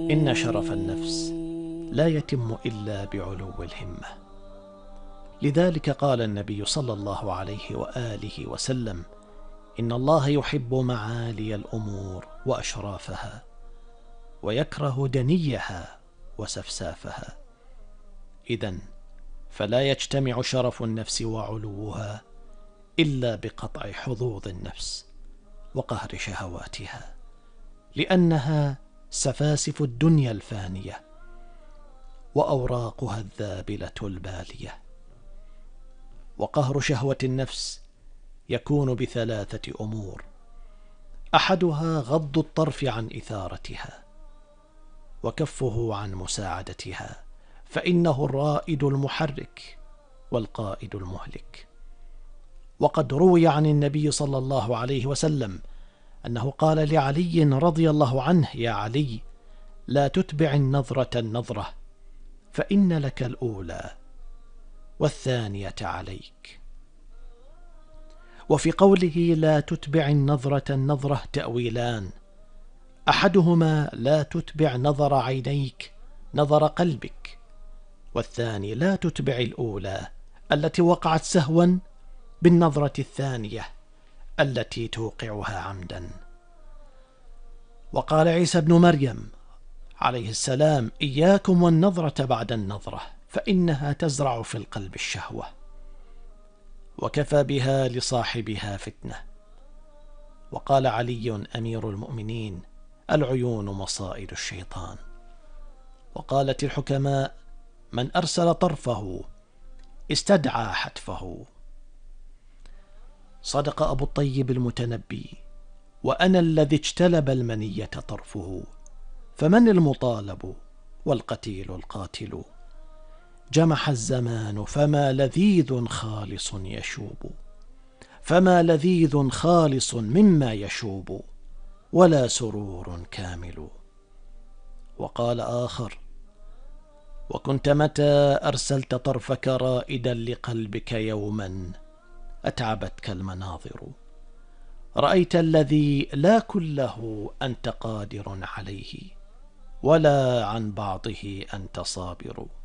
إن شرف النفس لا يتم إلا بعلو الهمة. لذلك قال النبي صلى الله عليه وآله وسلم: إن الله يحب معالي الأمور وأشرافها، ويكره دنيها وسفسافها. إذن فلا يجتمع شرف النفس وعلوها إلا بقطع حظوظ النفس وقهر شهواتها، لأنها سفاسف الدنيا الفانية وأوراقها الذابلة البالية. وقهر شهوة النفس يكون بثلاثة أمور: أحدها غض الطرف عن إثارتها، وكفه عن مساعدتها، فإنه الرائد المحرك والقائد المهلك. وقد روي عن النبي صلى الله عليه وسلم أنه قال لعلي رضي الله عنه: يا علي، لا تتبع النظرة النظرة، فإن لك الأولى والثانية عليك. وفي قوله لا تتبع النظرة النظرة تأويلان: أحدهما لا تتبع نظر عينيك نظر قلبك، والثاني لا تتبع الأولى التي وقعت سهوا بالنظرة الثانية التي توقعها عمدا. وقال عيسى بن مريم عليه السلام: إياكم والنظرة بعد النظرة، فإنها تزرع في القلب الشهوة، وكفى بها لصاحبها فتنة. وقال علي أمير المؤمنين: العيون مصائد الشيطان. وقالت الحكماء: من أرسل طرفه استدعى حتفه. صدق أبو الطيب المتنبي: وأنا الذي اجتلب المنية طرفه، فمن المطالب والقتيل القاتل؟ جمح الزمان فما لذيذ خالص يشوب، فما لذيذ خالص مما يشوب، ولا سرور كامل. وقال آخر: وكنت متى أرسلت طرفك رائدا لقلبك يوما أتعبتك المناظر، رأيت الذي لا كله أنت قادر عليه، ولا عن بعضه أنت صابر.